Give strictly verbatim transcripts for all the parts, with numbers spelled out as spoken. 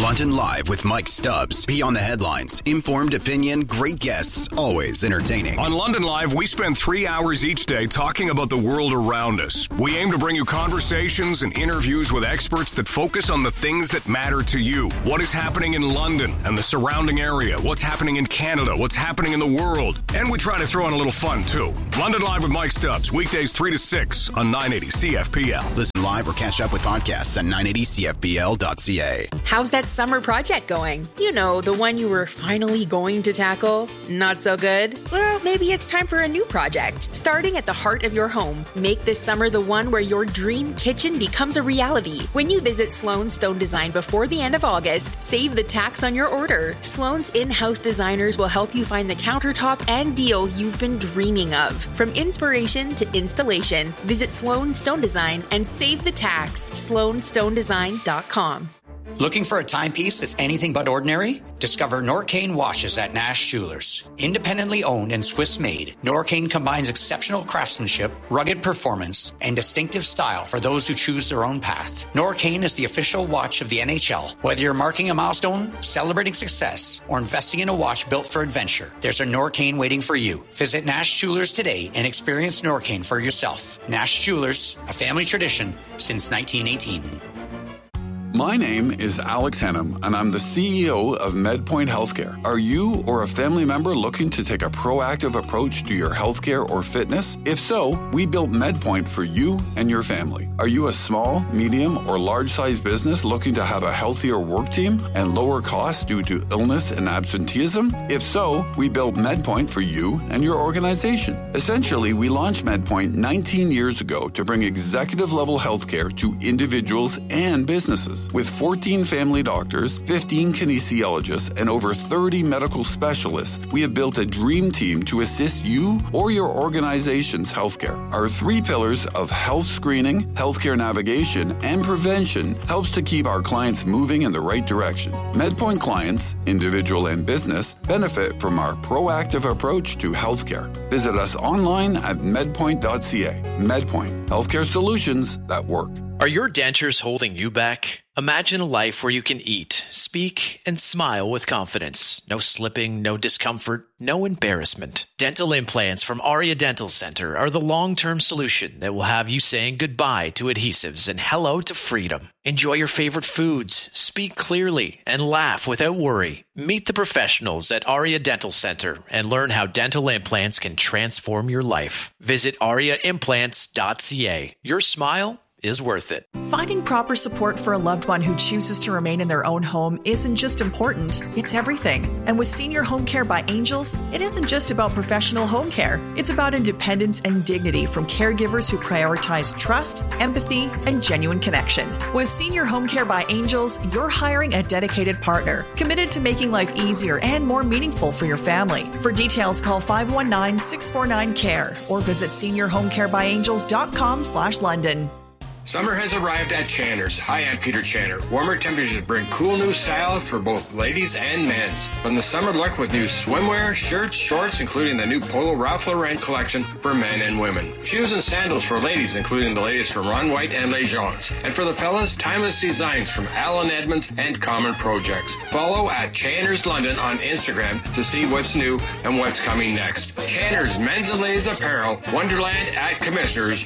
London Live with Mike Stubbs. Beyond the headlines, informed opinion, great guests, always entertaining. On London Live, we spend three hours each day talking about the world around us. We aim to bring you conversations and interviews with experts that focus on the things that matter to you. What is happening in London and the surrounding area? What's happening in Canada? What's happening in the world? And we try to throw in a little fun, too. London Live with Mike Stubbs, weekdays three to six on nine eighty C F P L. Listen live or catch up with podcasts at nine eighty C F P L dot C A. How's that summer project going? You know, the one you were finally going to tackle? Not so good? Well, maybe it's time for a new project. Starting at the heart of your home, make this summer the one where your dream kitchen becomes a reality. When you visit Sloan Stone Design before the end of August, save the tax on your order. Sloan's in-house designers will help you find the countertop and deal you've been dreaming of. From inspiration to installation, visit Sloan Stone Design and save the tax. sloan stone design dot com. Looking for a timepiece that's anything but ordinary? Discover Norcane watches at Nash Jewelers. Independently owned and Swiss-made, Norcane combines exceptional craftsmanship, rugged performance, and distinctive style for those who choose their own path. Norcane is the official watch of the N H L. Whether you're marking a milestone, celebrating success, or investing in a watch built for adventure, there's a Norcane waiting for you. Visit Nash Jewelers today and experience Norcane for yourself. Nash Jewelers, a family tradition since nineteen eighteen. My name is Alex Hennum, and I'm the C E O of MedPoint Healthcare. Are you or a family member looking to take a proactive approach to your healthcare or fitness? If so, we built MedPoint for you and your family. Are you a small, medium, or large-sized business looking to have a healthier work team and lower costs due to illness and absenteeism? If so, we built MedPoint for you and your organization. Essentially, we launched MedPoint nineteen years ago to bring executive-level healthcare to individuals and businesses. With fourteen family doctors, fifteen kinesiologists, and over thirty medical specialists, we have built a dream team to assist you or your organization's healthcare. Our three pillars of health screening, healthcare navigation, and prevention helps to keep our clients moving in the right direction. MedPoint clients, individual and business, benefit from our proactive approach to healthcare. Visit us online at medpoint dot c a. MedPoint, healthcare solutions that work. Are your dentures holding you back? Imagine a life where you can eat, speak, and smile with confidence. No slipping, no discomfort, no embarrassment. Dental implants from Aria Dental Center are the long-term solution that will have you saying goodbye to adhesives and hello to freedom. Enjoy your favorite foods, speak clearly, and laugh without worry. Meet the professionals at Aria Dental Center and learn how dental implants can transform your life. Visit aria implants dot c a. Your smile is worth it. Finding proper support for a loved one who chooses to remain in their own home isn't just important, it's everything. And with Senior Home Care by Angels, it isn't just about professional home care. It's about independence and dignity from caregivers who prioritize trust, empathy, and genuine connection. With Senior Home Care by Angels, you're hiring a dedicated partner, committed to making life easier and more meaningful for your family. For details, call five one nine, six four nine, C A R E or visit senior home care by angels dot com slash London. Summer has arrived at Channer's. Hi, I'm Peter Channer. Warmer temperatures bring cool new styles for both ladies and men's. From the summer look with new swimwear, shirts, shorts, including the new Polo Ralph Lauren collection for men and women. Shoes and sandals for ladies, including the latest from Ron White and Les Jeans. And for the fellas, timeless designs from Alan Edmonds and Common Projects. Follow at Channer's London on Instagram to see what's new and what's coming next. Channer's Men's and Ladies Apparel, Wonderland at Commissioners.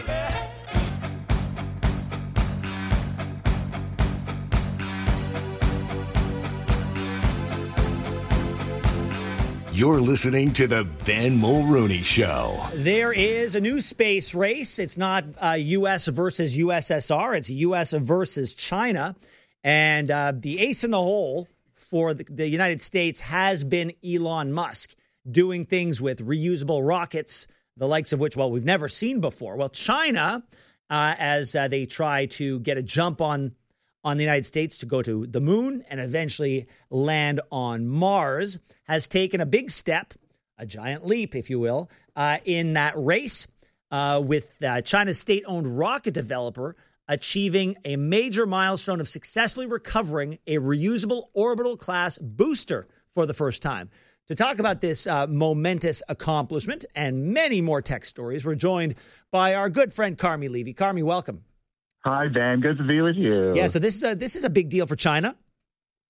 You're listening to the Ben Mulrooney Show. There is a new space race. It's not uh, U S versus U S S R. It's U S versus China. And uh, the ace in the hole for the, the United States has been Elon Musk, doing things with reusable rockets, the likes of which, well, we've never seen before. Well, China, uh, as uh, they try to get a jump on on the United States to go to the moon and eventually land on Mars, has taken a big step, a giant leap, if you will, uh, in that race uh, with uh, China's state-owned rocket developer achieving a major milestone of successfully recovering a reusable orbital-class booster for the first time. To talk about this uh, momentous accomplishment and many more tech stories, we're joined by our good friend Carmi Levy. Carmi, welcome. Hi, Ben. Good to be with you. Yeah, so this is a this is a big deal for China.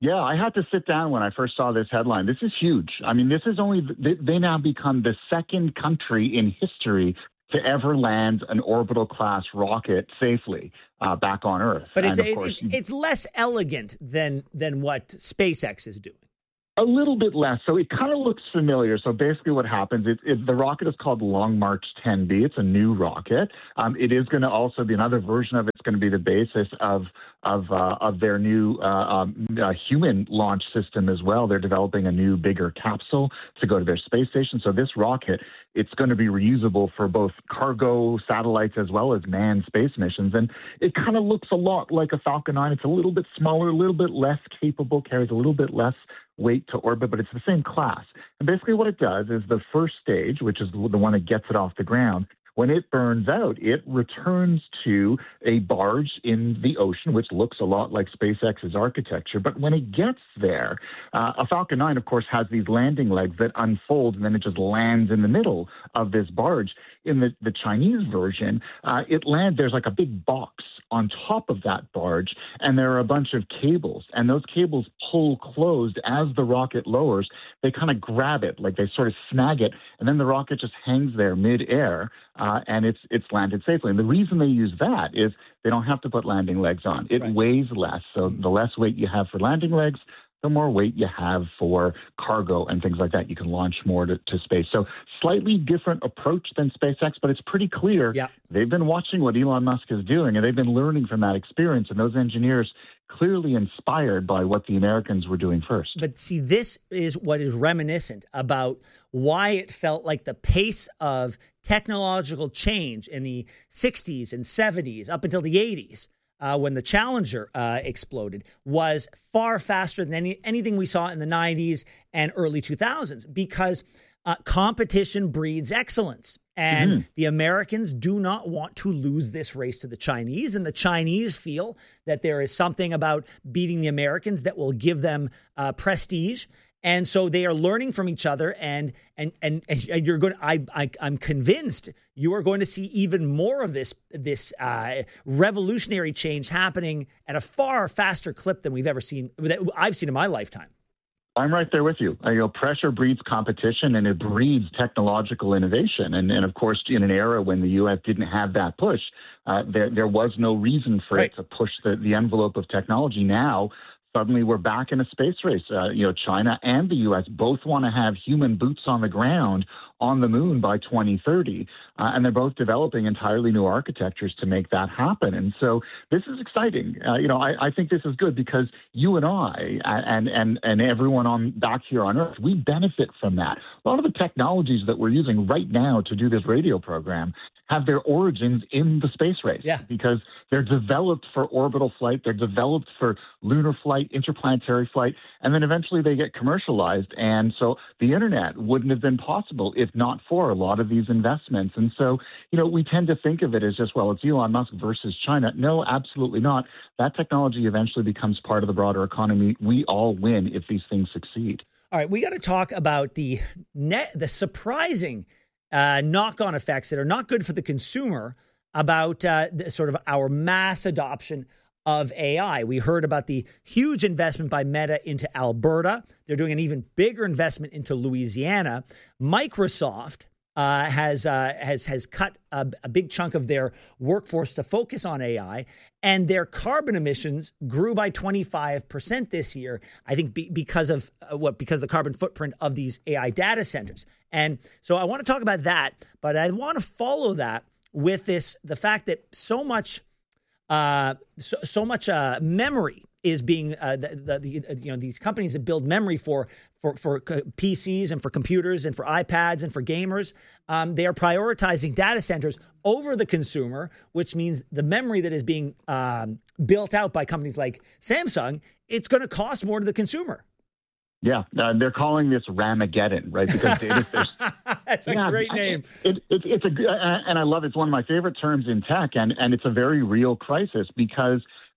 Yeah, I had to sit down when I first saw this headline. This is huge. I mean, this is only, they, they now become the second country in history to ever land an orbital class rocket safely uh, back on Earth. But it's, and of a, course, it's it's less elegant than than what SpaceX is doing. A little bit less. So it kind of looks familiar. So basically what happens is, is the rocket is called Long March ten B. It's a new rocket. Um, it is going to also be another version of it's going to be the basis of of uh, of their new uh, um, uh, human launch system as well. They're developing a new, bigger capsule to go to their space station. So this rocket, it's going to be reusable for both cargo satellites as well as manned space missions. And it kind of looks a lot like a Falcon nine. It's a little bit smaller, a little bit less capable, carries a little bit less weight to orbit, but it's the same class. And basically what it does is the first stage, which is the one that gets it off the ground, when it burns out, it returns to a barge in the ocean, which looks a lot like SpaceX's architecture. But when it gets there, uh, a Falcon nine, of course, has these landing legs that unfold, and then it just lands in the middle of this barge. In the, the Chinese version, uh, it lands, there's like a big box on top of that barge, and there are a bunch of cables, and those cables pull closed as the rocket lowers. They kind of grab it, like they sort of snag it, and then the rocket just hangs there mid-air, uh, and it's it's landed safely. And the reason they use that is they don't have to put landing legs on. It right. weighs less, so the less weight you have for landing legs, the more weight you have for cargo and things like that. You can launch more to, to space. So slightly different approach than SpaceX, but it's pretty clear yeah. they've been watching what Elon Musk is doing, and they've been learning from that experience. And those engineers clearly inspired by what the Americans were doing first. But see, this is what is reminiscent about why it felt like the pace of technological change in the sixties and seventies up until the eighties, Uh, when the Challenger uh, exploded, was far faster than any, anything we saw in the nineties and early two thousands, because uh, competition breeds excellence. And mm-hmm. the Americans do not want to lose this race to the Chinese. And the Chinese feel that there is something about beating the Americans that will give them uh, prestige. And so they are learning from each other, and and and, and you're going. I, I I'm convinced you are going to see even more of this this uh, revolutionary change happening at a far faster clip than we've ever seen. That I've seen in my lifetime. I'm right there with you. Uh, you know, pressure breeds competition, and it breeds technological innovation. And and of course, in an era when the U S didn't have that push, uh, there there was no reason for right. it to push the the envelope of technology. Now, suddenly we're back in a space race. Uh, you know, China and the U S both want to have human boots on the ground on the moon by twenty thirty. Uh, and they're both developing entirely new architectures to make that happen. And so this is exciting. Uh, you know, I, I think this is good because you and I and, and, and everyone on back here on Earth, we benefit from that. A lot of the technologies that we're using right now to do this radio program have their origins in the space race yeah. because they're developed for orbital flight. They're developed for lunar flight, interplanetary flight, and then eventually they get commercialized. And so the internet wouldn't have been possible if not for a lot of these investments. And so, you know, we tend to think of it as just, well, it's Elon Musk versus China. No, absolutely not. That technology eventually becomes part of the broader economy. We all win if these things succeed. All right, we got to talk about the net, the surprising uh, knock-on effects that are not good for the consumer about uh, the, sort of our mass adoption of A I. We heard about the huge investment by Meta into Alberta. They're doing an even bigger investment into Louisiana. Microsoft uh, has uh, has has cut a, a big chunk of their workforce to focus on A I, and their carbon emissions grew by twenty-five percent this year. I think be, because of uh, what because of the carbon footprint of these A I data centers. And so I want to talk about that, but I want to follow that with this the fact that so much. Uh, so, so much uh, memory is being uh, the, the, the you know these companies that build memory for for for P Cs and for computers and for iPads and for gamers. Um, they are prioritizing data centers over the consumer, which means the memory that is being um, built out by companies like Samsung, it's going to cost more to the consumer. Yeah, uh, they're calling this Ramageddon, right? Because data centers. That's a yeah, great name. It, it, it's a uh, and I love it. It's one of my favorite terms in tech, and and it's a very real crisis because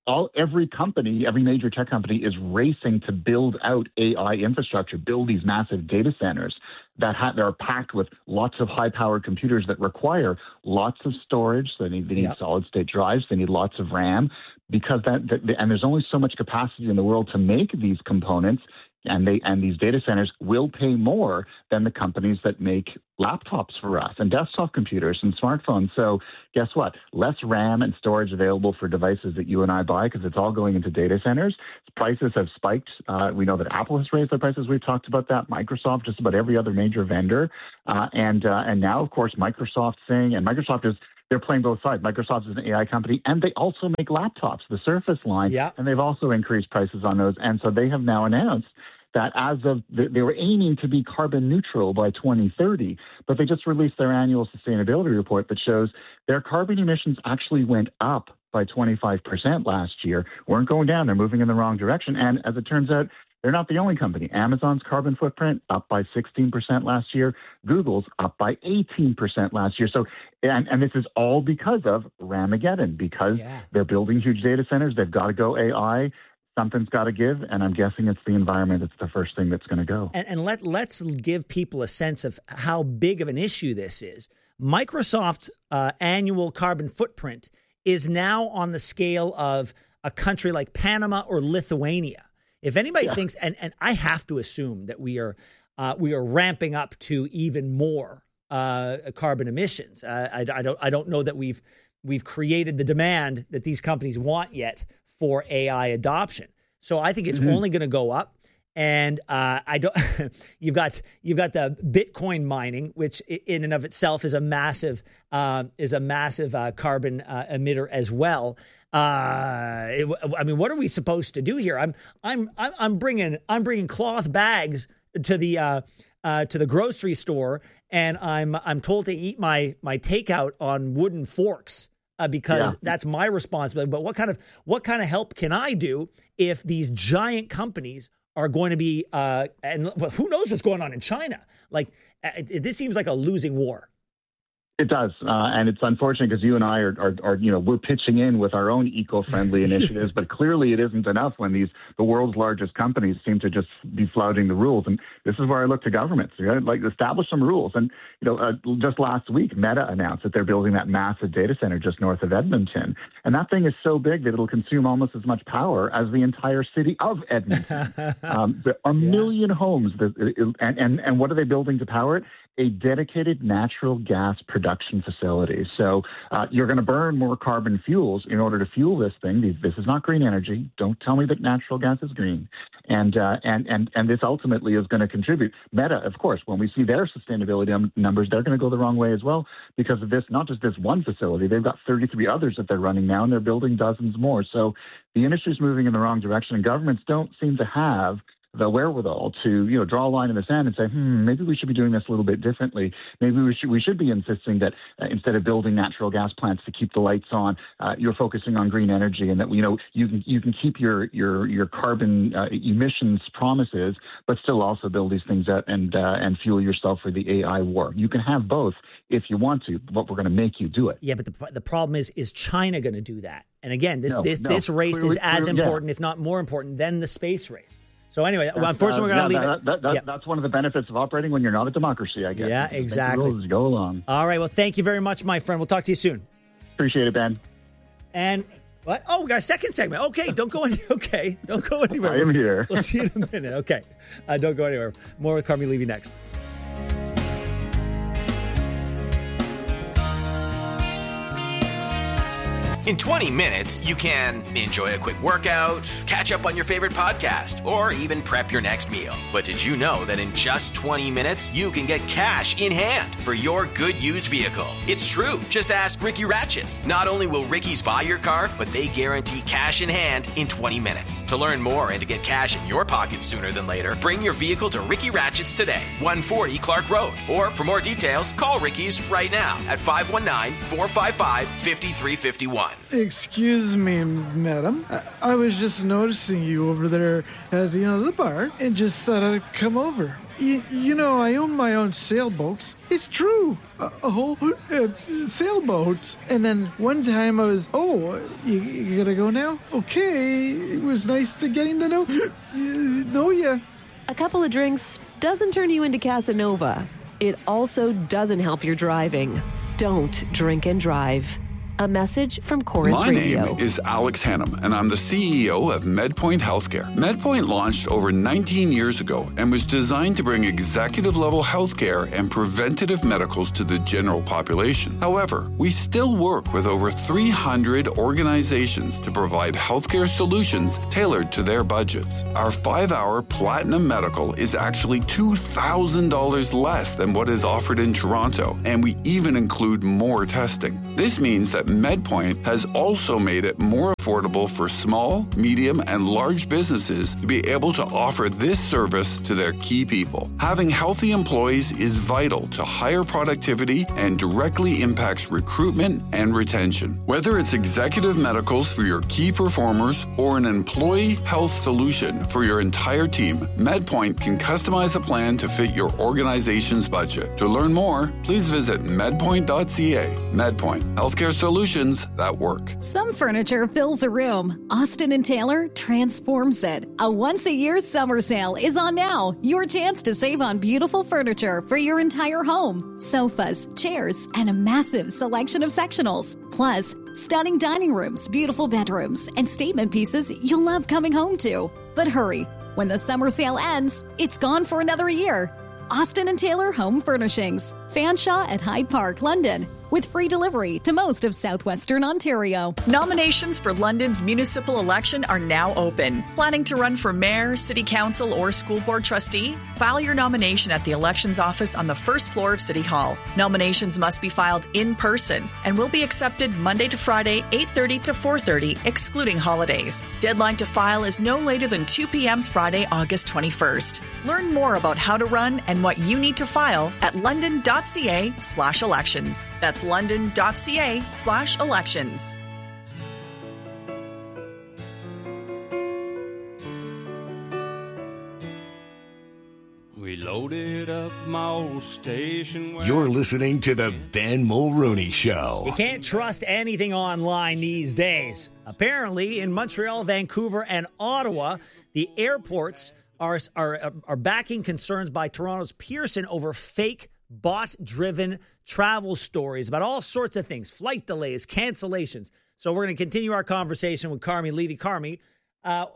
all every company, every major tech company is racing to build out A I infrastructure, build these massive data centers that, ha- that are packed with lots of high-powered computers that require lots of storage. So they need, they need yep. solid-state drives. They need lots of RAM because that, that and there's only so much capacity in the world to make these components. And they and these data centers will pay more than the companies that make laptops for us and desktop computers and smartphones. So guess what? Less RAM and storage available for devices that you and I buy because it's all going into data centers. Prices have spiked. Uh, we know that Apple has raised their prices. We've talked about that. Microsoft, just about every other major vendor. Uh, and uh, and now, of course, Microsoft's saying, and Microsoft is they're playing both sides. Microsoft is an A I company, and they also make laptops, the Surface line, yeah. and they've also increased prices on those. And so they have now announced that as of, they were aiming to be carbon neutral by twenty thirty, but they just released their annual sustainability report that shows their carbon emissions actually went up by twenty-five percent last year, weren't going down, they're moving in the wrong direction. And as it turns out, they're not the only company. Amazon's carbon footprint up by sixteen percent last year. Google's up by eighteen percent last year. So, and, and this is all because of Ramageddon, because yeah. they're building huge data centers. They've got to go A I. Something's got to give, and I'm guessing it's the environment. It's the first thing that's going to go. And, and let, let's give people a sense of how big of an issue this is. Microsoft's uh, annual carbon footprint is now on the scale of a country like Panama or Lithuania. If anybody yeah. thinks, and, and I have to assume that we are uh, we are ramping up to even more uh, carbon emissions. Uh, I, I don't I don't know that we've we've created the demand that these companies want yet for A I adoption. So I think it's mm-hmm. only going to go up. And uh, I don't. you've got you've got the Bitcoin mining, which in and of itself is a massive uh, is a massive uh, carbon uh, emitter as well. Uh, it, I mean, what are we supposed to do here? I'm I'm I'm bringing I'm bringing cloth bags to the uh, uh, to the grocery store, and I'm I'm told to eat my my takeout on wooden forks. Uh, because yeah. that's my responsibility. But what kind of what kind of help can I do if these giant companies are going to be, uh, and who knows what's going on in China? Like, it, it, this seems like a losing war. It does, uh, and it's unfortunate because you and I are, are, are, you know, we're pitching in with our own eco-friendly initiatives, but clearly it isn't enough when these the world's largest companies seem to just be flouting the rules. And this is where I look to governments, you know, like establish some rules. And you know, uh, just last week, Meta announced that they're building that massive data center just north of Edmonton, and that thing is so big that it'll consume almost as much power as the entire city of Edmonton. um, there are a yeah. million homes, that, and and and what are they building to power it? A dedicated natural gas production facility. So uh, you're going to burn more carbon fuels in order to fuel this thing. This is not green energy. Don't tell me that natural gas is green. And uh, and and and this ultimately is going to contribute. Meta, of course, when we see their sustainability um, numbers, they're going to go the wrong way as well because of this. Not just this one facility, they've got thirty-three others that they're running now, and they're building dozens more. So the industry is moving in the wrong direction, and governments don't seem to have the wherewithal to, you know, draw a line in the sand and say, hmm, maybe we should be doing this a little bit differently. Maybe we should we should be insisting that uh, instead of building natural gas plants to keep the lights on, uh, you're focusing on green energy, and that, you know, you can you can keep your your your carbon uh, emissions promises, but still also build these things out and uh, and fuel yourself for the A I war. You can have both if you want to, but we're going to make you do it. Yeah, but the the problem is, is China going to do that? And again, this no, this no. this race Clearly, is as clearly, important, yeah. if not more important, than the space race. So anyway, that's, unfortunately, uh, we're going to yeah, leave that, it. That, that, yeah. That's one of the benefits of operating when you're not a democracy, I guess. Yeah, exactly. Rules go along. All right. Well, thank you very much, my friend. We'll talk to you soon. Appreciate it, Ben. And what? Oh, we got a second segment. Okay, don't go any, Okay, don't go anywhere. I am we'll, here. We'll see you in a minute. Okay, uh, don't go anywhere. More with Carmi Levy next. In twenty minutes, you can enjoy a quick workout, catch up on your favorite podcast, or even prep your next meal. But did you know that in just twenty minutes, you can get cash in hand for your good used vehicle? It's true. Just ask Ricky Ratchets. Not only will Ricky's buy your car, but they guarantee cash in hand in twenty minutes. To learn more and to get cash in your pocket sooner than later, bring your vehicle to Ricky Ratchets today, one forty Clark Road. Or for more details, call Ricky's right now at five one nine, four five five, five three five one. Excuse me, madam. I, I was just noticing you over there at, you know, the bar and just thought I'd come over. Y- you know, I own my own sailboat. It's true. A, a whole uh, sailboat. And then one time I was, oh, you, you gotta go now? Okay. It was nice to getting to know, uh, know ya. A couple of drinks doesn't turn you into Casanova. It also doesn't help your driving. Don't drink and drive. A message from Chorus My Radio. name is Alex Hannum, and I'm the C E O of MedPoint Healthcare. MedPoint launched over nineteen years ago and was designed to bring executive-level healthcare and preventative medicals to the general population. However, we still work with over three hundred organizations to provide healthcare solutions tailored to their budgets. Our five-hour Platinum Medical is actually two thousand dollars less than what is offered in Toronto, and we even include more testing. This means that MedPoint has also made it more affordable for small, medium, and large businesses to be able to offer this service to their key people. Having healthy employees is vital to higher productivity and directly impacts recruitment and retention. Whether it's executive medicals for your key performers or an employee health solution for your entire team, MedPoint can customize a plan to fit your organization's budget. To learn more, please visit medpoint dot c a. MedPoint, healthcare solutions that work. Some furniture fills a room. Austin and Taylor transforms it. A once-a-year summer sale is on now. Your chance to save on beautiful furniture for your entire home. Sofas, chairs, and a massive selection of sectionals. Plus, stunning dining rooms, beautiful bedrooms, and statement pieces you'll love coming home to. But hurry, when the summer sale ends, it's gone for another year. Austin and Taylor Home Furnishings. Fanshawe at Hyde Park, London. With free delivery to most of southwestern Ontario. Nominations for London's municipal election are now open. Planning to run for mayor, city council, or school board trustee? File your nomination at the elections office on the first floor of City Hall. Nominations must be filed in person and will be accepted Monday to Friday, eight thirty to four thirty, excluding holidays. Deadline to file is no later than two p.m. Friday, August twenty-first. Learn more about how to run and what you need to file at london.ca slash elections. That's london.ca slash elections. We loaded up my old station. You're listening to the Ben Mulrooney Show. You can't trust anything online these days. Apparently, in Montreal, Vancouver, and Ottawa, the airports are are, are backing concerns by Toronto's Pearson over fake bot-driven travel stories about all sorts of things, flight delays, cancellations. So we're going to continue our conversation with Carmi Levy. Carmi, uh,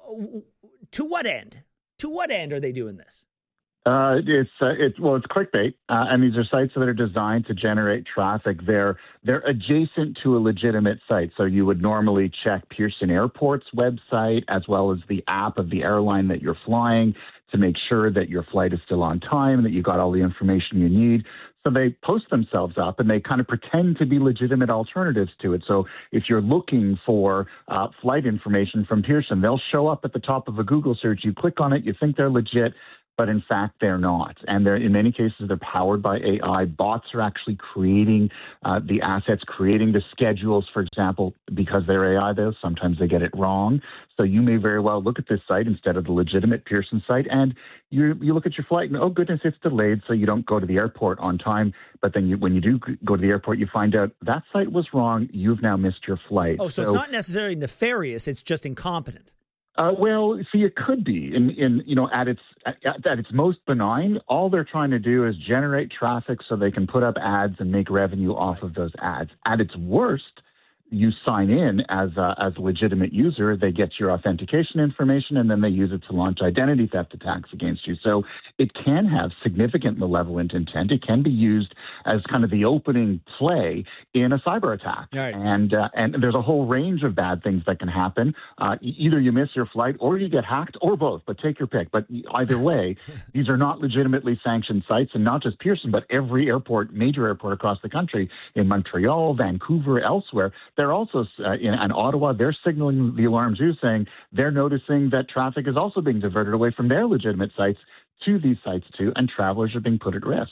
to what end? To what end are they doing this? Uh, it's uh, it's well, it's clickbait, uh, and these are sites that are designed to generate traffic. They're they're adjacent to a legitimate site, so you would normally check Pearson Airport's website as well as the app of the airline that you're flying to make sure that your flight is still on time, that you got all the information you need. So they post themselves up and they kind of pretend to be legitimate alternatives to it. So if you're looking for uh, flight information from Pearson, they'll show up at the top of a Google search. You click on it, you think they're legit, but in fact, they're not. And they're, in many cases, they're powered by A I. Bots are actually creating uh, the assets, creating the schedules, for example, because they're A I, though, sometimes they get it wrong. So you may very well look at this site instead of the legitimate Pearson site, and you you look at your flight and, oh, goodness, it's delayed, so you don't go to the airport on time. But then you, when you do go to the airport, you find out that site was wrong. You've now missed your flight. Oh, so, so it's not necessarily nefarious. It's just incompetent. Uh, well, see, it could be in, in you know, at its at, at its most benign. All they're trying to do is generate traffic so they can put up ads and make revenue off of those ads. At its worst, you sign in as a, as a legitimate user, they get your authentication information, and then they use it to launch identity theft attacks against you. So it can have significant malevolent intent. It can be used as kind of the opening play in a cyber attack. Right. And uh, and there's a whole range of bad things that can happen. Uh, either you miss your flight or you get hacked, or both, but take your pick. But either way, these are not legitimately sanctioned sites, and not just Pearson, but every airport, major airport across the country, in Montreal, Vancouver, elsewhere. They're also uh, in, in Ottawa, they're signaling the alarm too, saying they're noticing that traffic is also being diverted away from their legitimate sites to these sites too, and travelers are being put at risk.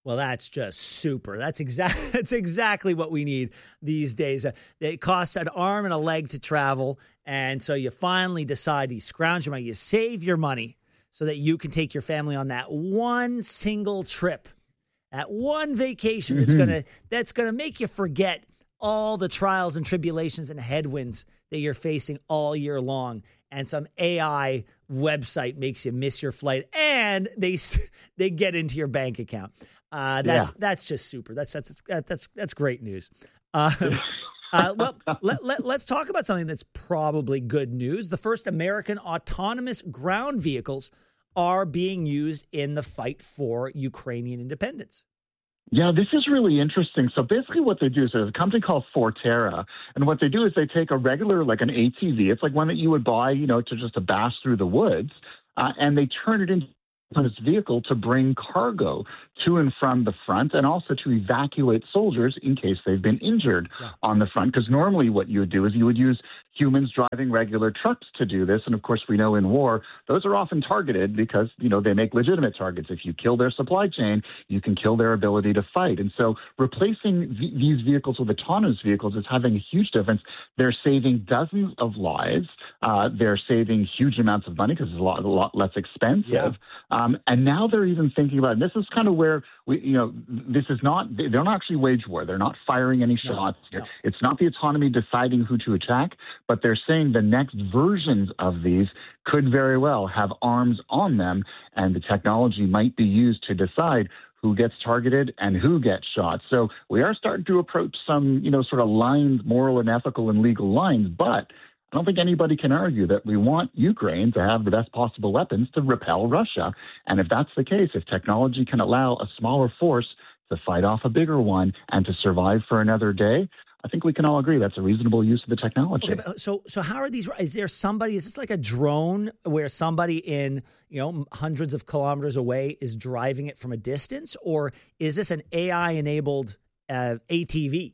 Well, that's just super. That's exactly that's exactly what we need these days. Uh, it costs an arm and a leg to travel, and so you finally decide you scrounge your money, you save your money, so that you can take your family on that one single trip, that one vacation mm-hmm. that's gonna that's gonna make you forget all the trials and tribulations and headwinds that you're facing all year long. And some A I website makes you miss your flight, and they they get into your bank account. Uh, that's yeah. that's just super. That's that's that's that's great news. Uh, uh, well, let, let, let's talk about something that's probably good news. The first American autonomous ground vehicles are being used in the fight for Ukrainian independence. Yeah, this is really interesting. So basically what they do is there's a company called Forterra, and what they do is they take a regular, like an A T V, it's like one that you would buy, you know, to just to bash through the woods, uh, and they turn it into this vehicle to bring cargo to and from the front, and also to evacuate soldiers in case they've been injured yeah. on the front. Because normally what you would do is you would use humans driving regular trucks to do this. And of course, we know in war, those are often targeted because, you know, they make legitimate targets. If you kill their supply chain, you can kill their ability to fight. And so replacing v- these vehicles with autonomous vehicles is having a huge difference. They're saving dozens of lives. Uh, they're saving huge amounts of money because it's a lot, a lot less expensive. Yeah. Um, and now they're even thinking about, and this is kind of where we, you know, this is not, they don't actually wage war. They're not firing any shots. No, no. It's not the autonomy deciding who to attack, but they're saying the next versions of these could very well have arms on them, and the technology might be used to decide who gets targeted and who gets shot. So we are starting to approach some, you know, sort of lines, moral and ethical and legal lines, but I don't think anybody can argue that we want Ukraine to have the best possible weapons to repel Russia. And if that's the case, if technology can allow a smaller force to fight off a bigger one and to survive for another day, I think we can all agree that's a reasonable use of the technology. Okay, so, so how are these? Is there somebody? Is this like a drone where somebody in, you know, hundreds of kilometers away is driving it from a distance, or is this an A I-enabled uh, A T V?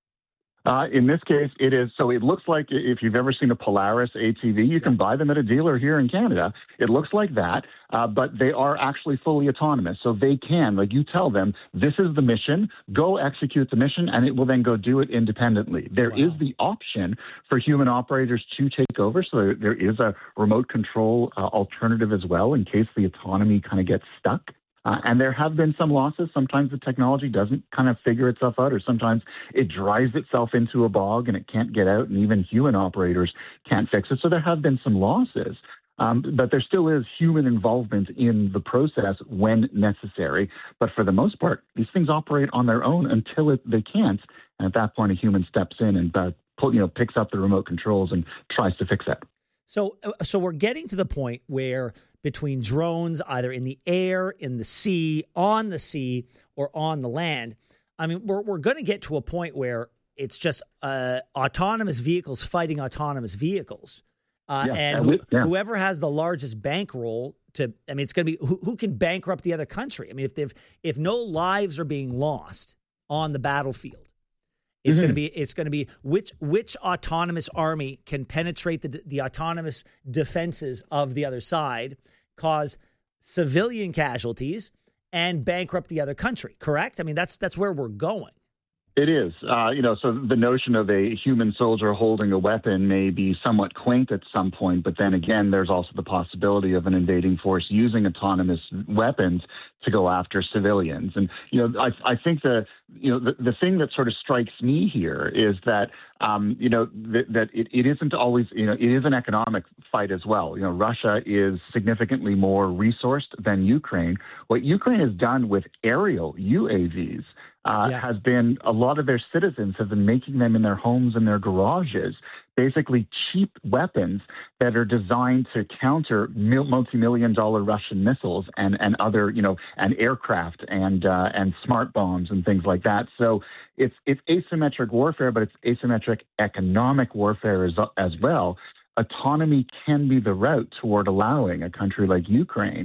Uh, in this case, it is. So it looks like if you've ever seen a Polaris A T V, you can buy them at a dealer here in Canada. It looks like that, uh, but they are actually fully autonomous. So they can, like you tell them, this is the mission, go execute the mission, and it will then go do it independently. There wow. is the option for human operators to take over. So there, there is a remote control uh, alternative as well in case the autonomy kind of gets stuck. Uh, and there have been some losses. Sometimes the technology doesn't kind of figure itself out, or sometimes it drives itself into a bog and it can't get out, and even human operators can't fix it. So there have been some losses. Um, but there still is human involvement in the process when necessary. But for the most part, these things operate on their own until it, they can't. And at that point, a human steps in and uh, pull, you know, picks up the remote controls and tries to fix it. So, so we're getting to the point where between drones, either in the air, in the sea, on the sea, or on the land, I mean, we're we're going to get to a point where it's just uh, autonomous vehicles fighting autonomous vehicles, uh, yeah, and who, yeah. whoever has the largest bankroll to, I mean, it's going to be who, who can bankrupt the other country. I mean, if they've if no lives are being lost on the battlefield. It's mm-hmm. going to be. It's going to be which which autonomous army can penetrate the the autonomous defenses of the other side, cause civilian casualties, and bankrupt the other country. Correct? I mean, that's that's where we're going. It is. Uh, you know, so the notion of a human soldier holding a weapon may be somewhat quaint at some point, but then again, there's also the possibility of an invading force using autonomous weapons to go after civilians. And, you know, I, I think the, you know, the, the thing that sort of strikes me here is that, um, you know, th- that it, it isn't always, you know, it is an economic fight as well. You know, Russia is significantly more resourced than Ukraine. What Ukraine has done with aerial U A Vs Uh, yeah. has been a lot of their citizens have been making them in their homes and their garages, basically cheap weapons that are designed to counter mil- multi-million dollar Russian missiles and, and other, you know, and aircraft and uh, and smart bombs and things like that. So it's it's asymmetric warfare, but it's asymmetric economic warfare as, as well. Autonomy can be the route toward allowing a country like Ukraine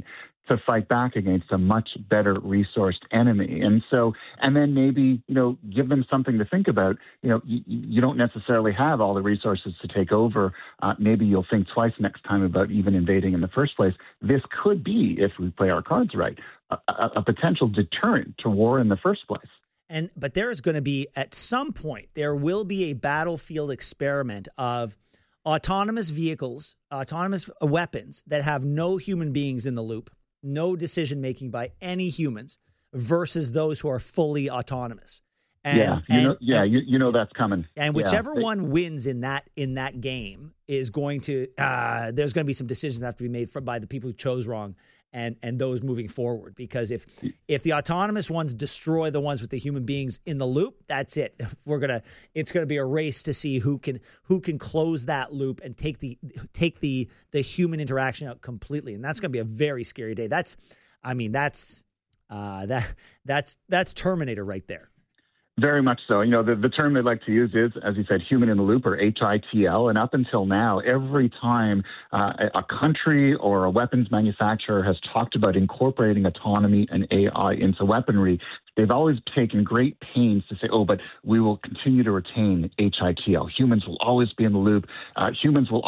to fight back against a much better resourced enemy. And so, and then maybe, you know, give them something to think about. You know, you, you don't necessarily have all the resources to take over. Uh, maybe you'll think twice next time about even invading in the first place. This could be, if we play our cards right, a, a, a potential deterrent to war in the first place. And but there is going to be, at some point, there will be a battlefield experiment of autonomous vehicles, autonomous weapons that have no human beings in the loop, no decision making by any humans, versus those who are fully autonomous. And, yeah, you and, know, yeah, and, you, you know that's coming. And whichever yeah. one wins in that in that game is going to uh, there's going to be some decisions that have to be made for, by the people who chose wrong. And and those moving forward, because if if the autonomous ones destroy the ones with the human beings in the loop, that's it. We're gonna it's gonna be a race to see who can who can close that loop and take the take the the human interaction out completely. And that's gonna be a very scary day. That's I mean that's uh, that that's that's Terminator right there. Very much so. You know, the, the term they like to use is, as you said, human in the loop, or H I T L. And up until now, every time uh, a country or a weapons manufacturer has talked about incorporating autonomy and A I into weaponry, they've always taken great pains to say, oh, but we will continue to retain H I T L. Humans will always be in the loop. Uh, humans will